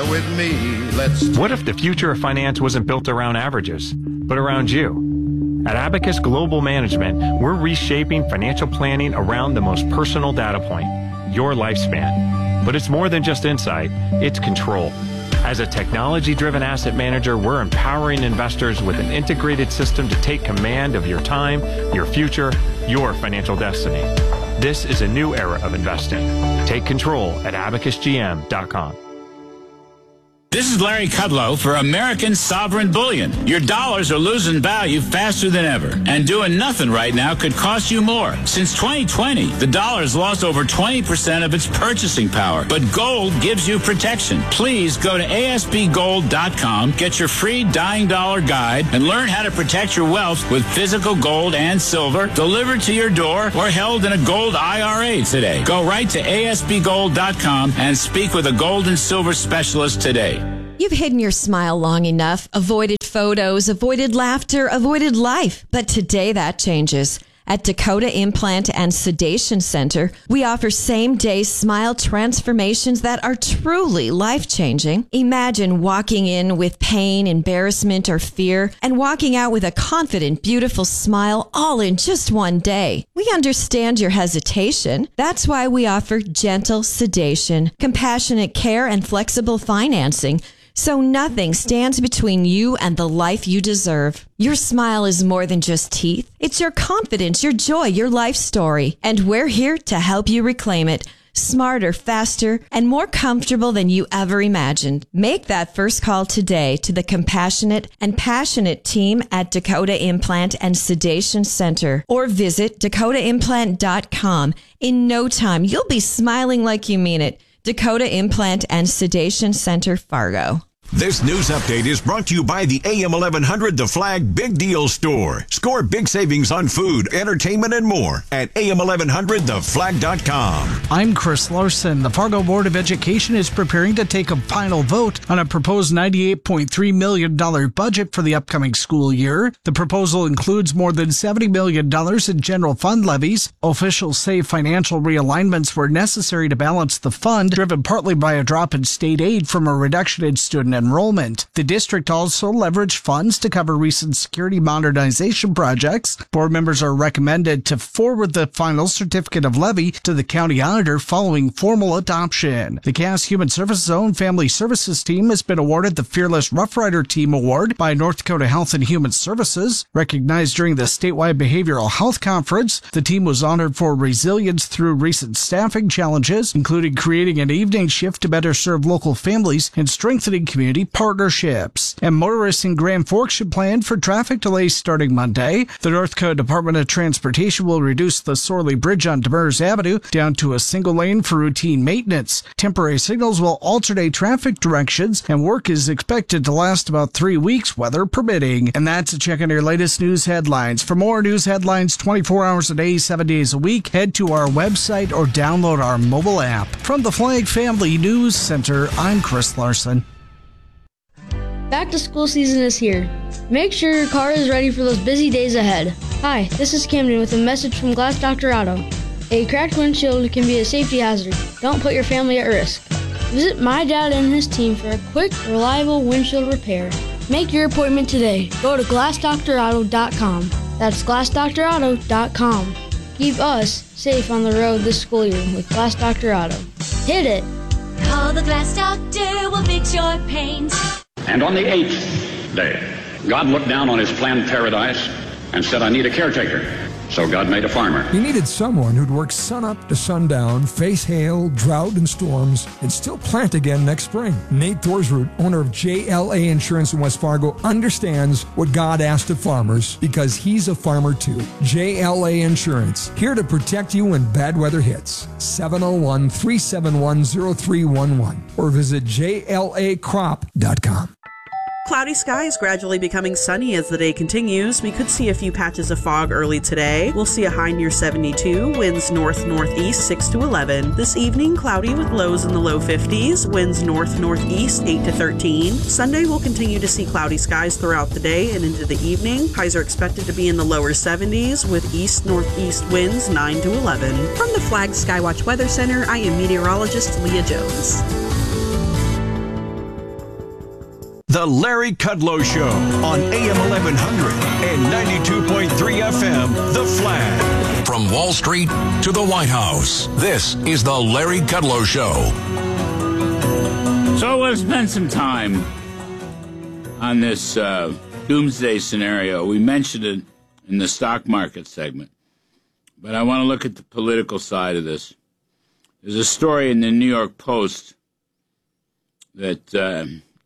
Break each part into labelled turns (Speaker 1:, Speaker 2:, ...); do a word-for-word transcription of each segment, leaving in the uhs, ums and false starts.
Speaker 1: fly with me. Let's.
Speaker 2: What if the future of finance wasn't built around averages, but around you? At Abacus Global Management, we're reshaping financial planning around the most personal data point, your lifespan. But it's more than just insight, it's control. As a technology-driven asset manager, we're empowering investors with an integrated system to take command of your time, your future, your financial destiny. This is a new era of investing. Take control at abacus g m dot com.
Speaker 3: This is Larry Kudlow for American Sovereign Bullion. Your dollars are losing value faster than ever, and doing nothing right now could cost you more. Since twenty twenty, the dollar's lost over twenty percent of its purchasing power, but gold gives you protection. Please go to A S B gold dot com, get your free Dying Dollar Guide, and learn how to protect your wealth with physical gold and silver delivered to your door or held in a gold I R A today. Go right to A S B gold dot com and speak with a gold and silver specialist today.
Speaker 4: You've hidden your smile long enough, avoided photos, avoided laughter, avoided life. But today that changes. At Dakota Implant and Sedation Center, we offer same-day smile transformations that are truly life-changing. Imagine walking in with pain, embarrassment, or fear, and walking out with a confident, beautiful smile all in just one day. We understand your hesitation. That's why we offer gentle sedation, compassionate care, and flexible financing, so nothing stands between you and the life you deserve. Your smile is more than just teeth. It's your confidence, your joy, your life story. And we're here to help you reclaim it. Smarter, faster, and more comfortable than you ever imagined. Make that first call today to the compassionate and passionate team at Dakota Implant and Sedation Center, or visit dakota implant dot com. In no time, you'll be smiling like you mean it. Dakota Implant and Sedation Center, Fargo.
Speaker 5: This news update is brought to you by the A M eleven hundred The Flag Big Deal Store. Score big savings on food, entertainment, and more at A M eleven hundred the flag dot com.
Speaker 6: I'm Chris Larson. The Fargo Board of Education is preparing to take a final vote on a proposed ninety-eight point three million dollars budget for the upcoming school year. The proposal includes more than seventy million dollars in general fund levies. Officials say financial realignments were necessary to balance the fund, driven partly by a drop in state aid from a reduction in student enrollment. The district also leveraged funds to cover recent security modernization projects. Board members are recommended to forward the final certificate of levy to the county auditor following formal adoption. The Cass Human Services Zone Family Services Team has been awarded the Fearless Rough Rider Team Award by North Dakota Health and Human Services. Recognized during the statewide behavioral health conference, the team was honored for resilience through recent staffing challenges, including creating an evening shift to better serve local families and strengthening community partnerships. And motorists in Grand Forks should plan for traffic delays starting Monday. The North Dakota Department of Transportation will reduce the Sorley Bridge on Demers Avenue down to a single lane for routine maintenance. Temporary signals will alternate traffic directions, and work is expected to last about three weeks, weather permitting. And that's a check on your latest news headlines. For more news headlines twenty-four hours a day, seven days a week, head to our website or download our mobile app. From the Flag Family News Center, I'm Chris Larson.
Speaker 7: Back to school season is here. Make sure your car is ready for those busy days ahead. Hi, this is Camden with a message from Glass Doctor Auto. A cracked windshield can be a safety hazard. Don't put your family at risk. Visit my dad and his team for a quick, reliable windshield repair. Make your appointment today. Go to glass doctor auto dot com. That's glass doctor auto dot com. Keep us safe on the road this school year with Glass Doctor Auto. Hit it!
Speaker 8: Call the Glass Doctor, we'll fix your paint.
Speaker 9: And on the eighth day, God looked down on his planned paradise and said, I need a caretaker. So God made a farmer.
Speaker 10: He needed someone who'd work sun up to sundown, face hail, drought, and storms, and still plant again next spring. Nate Thorsroot, owner of J L A Insurance in West Fargo, understands what God asked of farmers because he's a farmer too. J L A Insurance, here to protect you when bad weather hits. seven oh one, three seven one, oh three one one or visit J L A crop dot com.
Speaker 11: Cloudy skies gradually becoming sunny as the day continues. We could see a few patches of fog early today. We'll see a high near seventy-two, winds north-northeast six to eleven. This evening, cloudy with lows in the low fifties, winds north-northeast eight to thirteen. Sunday, we'll continue to see cloudy skies throughout the day and into the evening. Highs are expected to be in the lower seventies with east-northeast winds nine to eleven. From the Flag Skywatch Weather Center, I am meteorologist Leah Jones.
Speaker 5: The Larry Kudlow Show on A M eleven hundred and ninety-two point three F M, The Flag.
Speaker 1: From Wall Street to the White House, this is The Larry Kudlow Show.
Speaker 3: So we'll spend some time on this uh, doomsday scenario. We mentioned it in the stock market segment, but I want to look at the political side of this. There's a story in the New York Post that uh,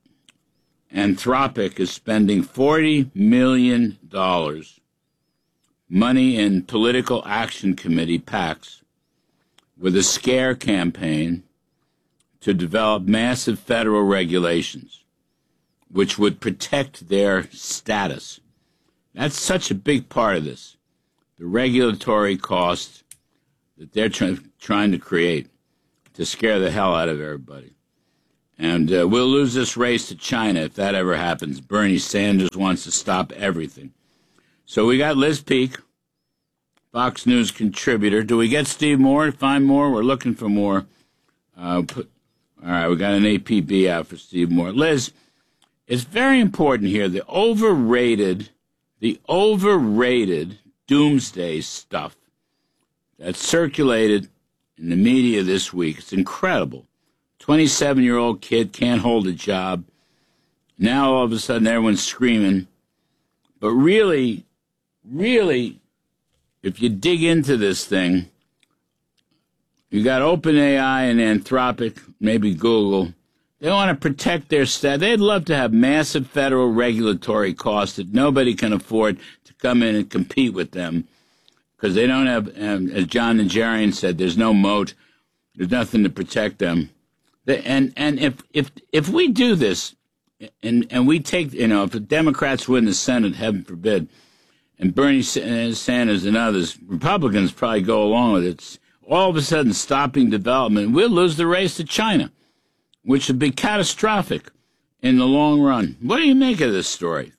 Speaker 3: Anthropic is spending forty million dollars, money in political action committee PACs, with a scare campaign to develop massive federal regulations which would protect their status. That's such a big part of this, the regulatory costs that they're try- trying to create to scare the hell out of everybody. And uh, we'll lose this race to China if that ever happens. Bernie Sanders wants to stop everything. So we got Liz Peek, Fox News contributor. Do we get Steve Moore? Find more? We're looking for more. Uh, put, all right, we got an A P B out for Steve Moore. Liz, it's very important here. The overrated, the overrated doomsday stuff that circulated in the media this week. It's incredible. twenty-seven-year-old kid can't hold a job. Now all of a sudden everyone's screaming. But really, really, if you dig into this thing, you got OpenAI and Anthropic, maybe Google. They want to protect their staff. They'd love to have massive federal regulatory costs that nobody can afford to come in and compete with them because they don't have, um, as John Najarian said, there's no moat. There's nothing to protect them. And and if if if we do this, and and we take, you know, if the Democrats win the Senate, heaven forbid, and Bernie Sanders and others, Republicans probably go along with it, all of a sudden stopping development, we'll lose the race to China, which would be catastrophic in the long run. What do you make of this story?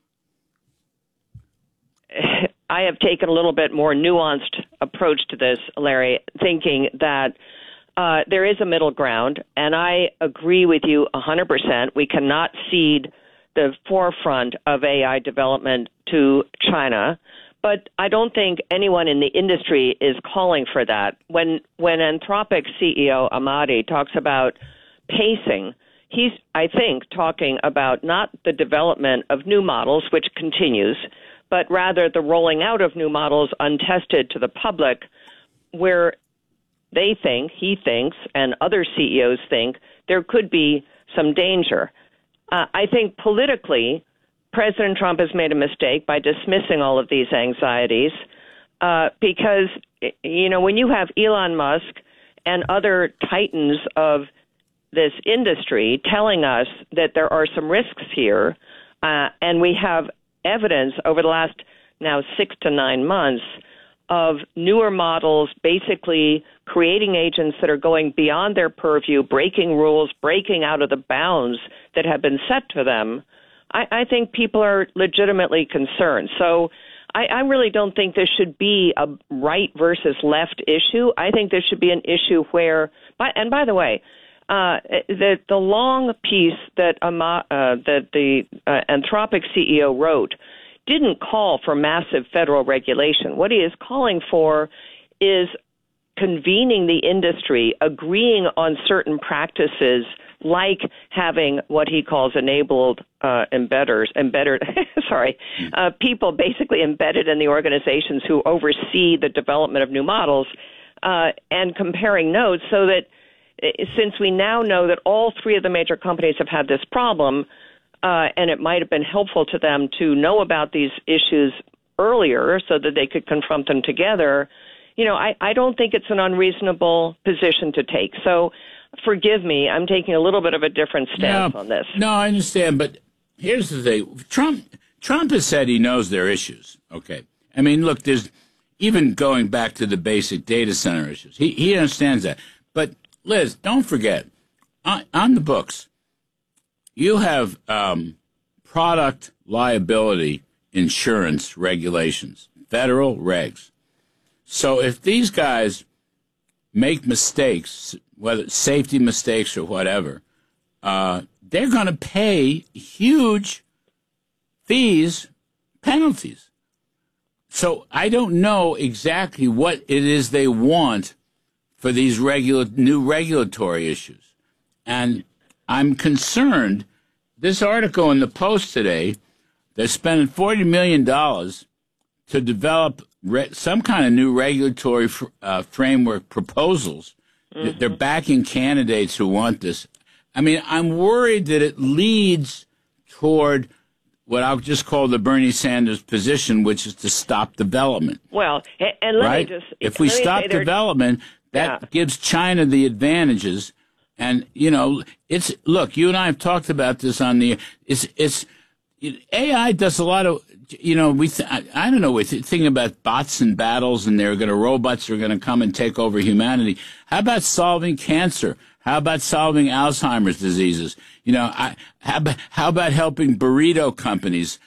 Speaker 12: I have taken a little bit more nuanced approach to this, Larry, thinking that Uh, there is a middle ground, and I agree with you one hundred percent. We cannot cede the forefront of A I development to China, but I don't think anyone in the industry is calling for that. When when Anthropic C E O Amadi talks about pacing, he's, I think, talking about not the development of new models, which continues, but rather the rolling out of new models untested to the public, where they think, he thinks, and other C E Os think there could be some danger. Uh, I think politically, President Trump has made a mistake by dismissing all of these anxieties uh, because, you know, when you have Elon Musk and other titans of this industry telling us that there are some risks here, uh, and we have evidence over the last now six to nine months of newer models basically creating agents that are going beyond their purview, breaking rules, breaking out of the bounds that have been set to them, I, I think people are legitimately concerned. So I, I really don't think this should be a right versus left issue. I think this should be an issue where, by, and by the way, uh, the, the long piece that, um, uh, that the uh, Anthropic C E O wrote didn't call for massive federal regulation. What he is calling for is convening the industry, agreeing on certain practices, like having what he calls enabled uh, embedders, embedded, sorry, uh, people basically embedded in the organizations who oversee the development of new models, uh, and comparing notes so that since we now know that all three of the major companies have had this problem, Uh, and it might have been helpful to them to know about these issues earlier so that they could confront them together. You know, I, I don't think it's an unreasonable position to take. So forgive me, I'm taking a little bit of a different stance
Speaker 3: no,
Speaker 12: on this.
Speaker 3: No, I understand, but here's the thing. Trump Trump has said he knows their issues. Okay. I mean, look, there's even going back to the basic data center issues. He, he understands that. But, Liz, don't forget, on, on the books, you have um, product liability insurance regulations, federal regs. So if these guys make mistakes, whether it's safety mistakes or whatever, uh, they're going to pay huge fees, penalties. So I don't know exactly what it is they want for these regula- new regulatory issues. And I'm concerned. This article in the Post today, they're spending forty million dollars to develop re- some kind of new regulatory fr- uh, framework proposals. Mm-hmm. They're backing candidates who want this. I mean, I'm worried that it leads toward what I'll just call the Bernie Sanders position, which is to stop development.
Speaker 12: Well, and let
Speaker 3: right?
Speaker 12: me just...
Speaker 3: If we stop development, that yeah. gives China the advantages. And, you know, it's, look, you and I have talked about this on the, it's, it's, A I does a lot of, you know, we, th- I, I don't know, we're th- thinking about bots and battles and they're going to, robots are going to come and take over humanity. How about solving cancer? How about solving Alzheimer's diseases? You know, I, how, about, how about helping burrito companies